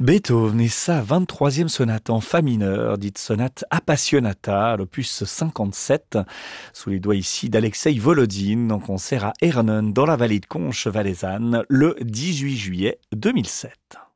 Beethoven et sa 23e sonate en fa mineur, dite sonate Appassionata, l'opus 57, sous les doigts ici d'Alexeï Volodine, en concert à Ernen, dans la vallée de Conches valaisanne, le 18 juillet 2007.